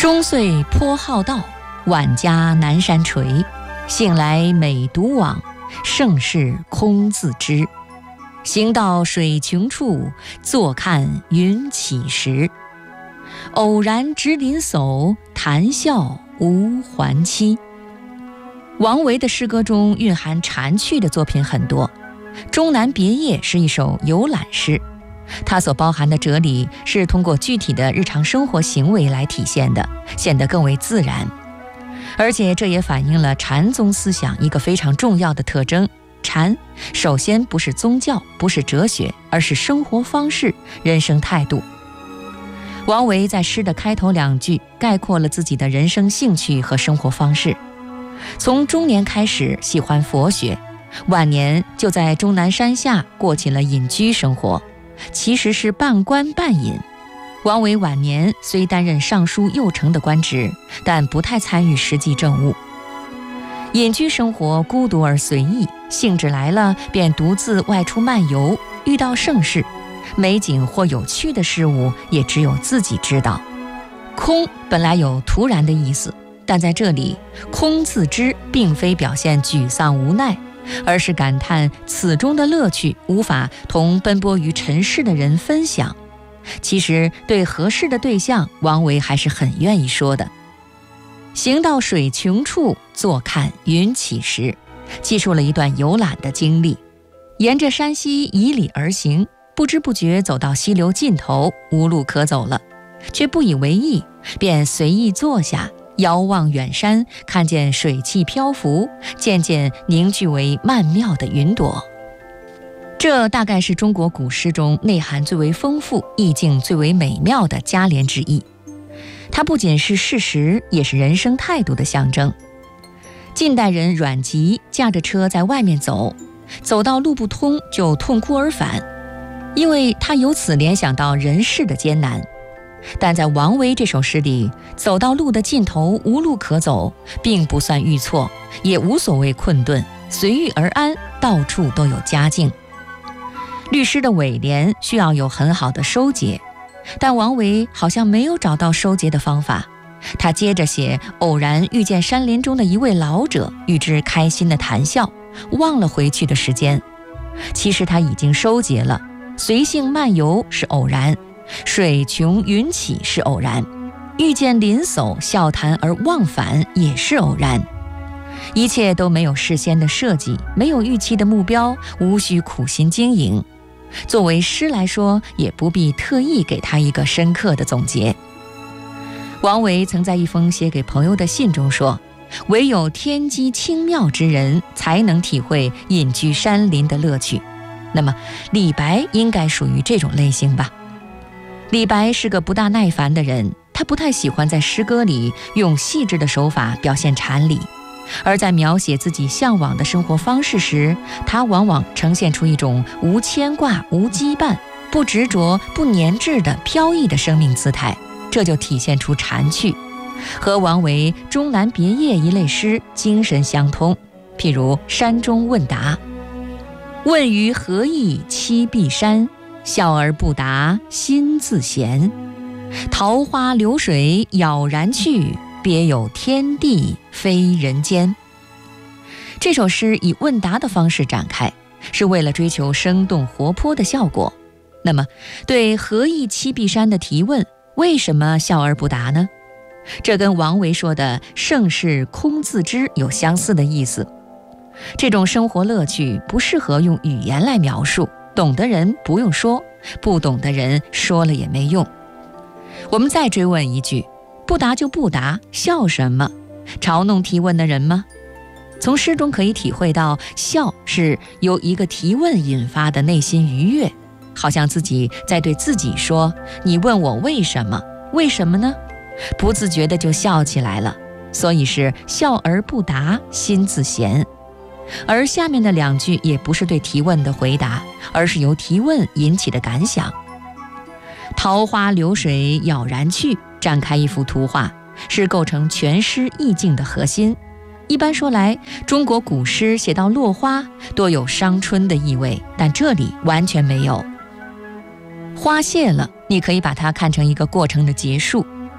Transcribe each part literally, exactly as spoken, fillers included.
中岁颇好道，晚家南山陲。醒来每独往，盛世空自知。行到水穷处，坐看云起时。偶然值林叟，谈笑无还期。王维的诗歌中蕴含禅趣的作品很多，《终南别业》是一首游览诗，它所包含的哲理是通过具体的日常生活行为来体现的，显得更为自然。而且这也反映了禅宗思想一个非常重要的特征，禅首先不是宗教，不是哲学，而是生活方式、人生态度。王维在诗的开头两句概括了自己的人生兴趣和生活方式。从中年开始喜欢佛学，晚年就在终南山下过起了隐居生活，其实是半官半隐。王维晚年虽担任尚书右丞的官职，但不太参与实际政务。隐居生活孤独而随意，兴致来了便独自外出漫游，遇到盛事，美景或有趣的事物也只有自己知道。空本来有突然的意思，但在这里空自知并非表现沮丧无奈，而是感叹此中的乐趣无法同奔波于尘世的人分享。其实对合适的对象，王维还是很愿意说的。行到水穷处，坐看云起时，记述了一段游览的经历。沿着山溪以里而行，不知不觉走到溪流尽头，无路可走了，却不以为意，便随意坐下，遥望远山，看见水汽漂浮，渐渐凝聚为曼妙的云朵。这大概是中国古诗中内涵最为丰富、意境最为美妙的佳联之一。它不仅是事实，也是人生态度的象征。近代人阮籍驾着车在外面走，走到路不通就痛哭而返，因为他由此联想到人世的艰难。但在王维这首诗里，走到路的尽头无路可走，并不算遇挫，也无所谓困顿，随遇而安，到处都有佳境。律诗的尾联需要有很好的收结，但王维好像没有找到收结的方法。他接着写偶然遇见山林中的一位老者，与之开心的谈笑，忘了回去的时间。其实他已经收结了，随性漫游是偶然，水穷云起是偶然，遇见林叟笑谈而忘返也是偶然。一切都没有事先的设计，没有预期的目标，无需苦心经营。作为诗来说，也不必特意给他一个深刻的总结。王维曾在一封写给朋友的信中说，唯有天机清妙之人才能体会隐居山林的乐趣。那么李白应该属于这种类型吧。李白是个不大耐烦的人，他不太喜欢在诗歌里用细致的手法表现禅理，而在描写自己向往的生活方式时，他往往呈现出一种无牵挂、无羁绊、不执着、不粘滞的飘逸的生命姿态，这就体现出禅趣，和王维《终南别业》一类诗精神相通。譬如《山中问答》，问于何意栖碧山，笑而不答心自闲。桃花流水杳然去，别有天地非人间。这首诗以问答的方式展开，是为了追求生动活泼的效果。那么对何意栖碧山的提问，为什么笑而不答呢？这跟王维说的盛世空自知有相似的意思。这种生活乐趣不适合用语言来描述，懂的人不用说，不懂的人说了也没用。我们再追问一句，不答就不答，笑什么？嘲弄提问的人吗？从诗中可以体会到，笑是由一个提问引发的内心愉悦，好像自己在对自己说，你问我为什么？为什么呢？不自觉的就笑起来了，所以是笑而不答，心自闲。而下面的两句也不是对提问的回答，而是由提问引起的感想。桃花流水杳然去，展开一幅图画，是构成全诗意境的核心。一般说来，中国古诗写到落花多有伤春的意味，但这里完全没有。花谢了，你可以把它看成一个过程的结束，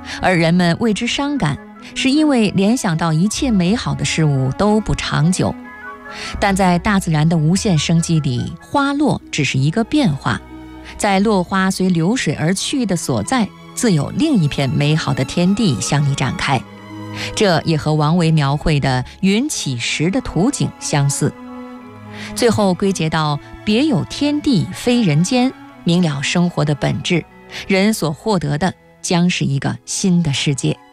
而人们为之伤感，是因为联想到一切美好的事物都不长久。但在大自然的无限生机里，花落只是一个变化，在落花随流水而去的所在，自有另一片美好的天地向你展开。这也和王维描绘的云起时的图景相似。最后归结到别有天地非人间，明了生活的本质，人所获得的将是一个新的世界。